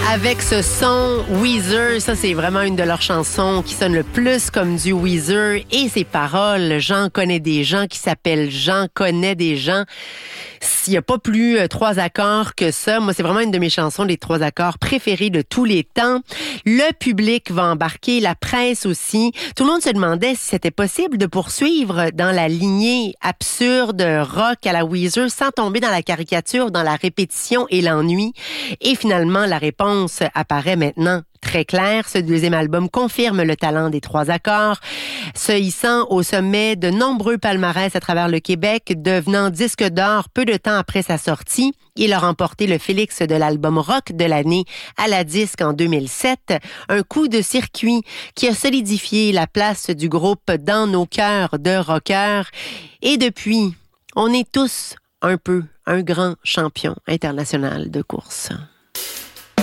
Avec ce son, Weezer, ça c'est vraiment une de leurs chansons qui sonne le plus comme du Weezer. Et ses paroles, J'en connais des gens qui s'appellent J'en connais des gens. S'il n'y a pas plus 3 accords que ça, moi c'est vraiment une de mes chansons, les 3 accords préférés de tous les temps. Le public va embarquer, la presse aussi. Tout le monde se demandait si c'était possible de poursuivre dans la lignée absurde rock à la Weezer sans tomber dans la caricature, dans la répétition et l'ennui. Et finalement, la réponse apparaît maintenant très claire. Ce deuxième album confirme le talent des 3 accords, se hissant au sommet de nombreux palmarès à travers le Québec, devenant disque d'or peu de temps après sa sortie. Il a remporté le Félix de l'album rock de l'année à la disque en 2007, un coup de circuit qui a solidifié la place du groupe dans nos cœurs de rockers. Et depuis, on est tous un peu un grand champion international de course.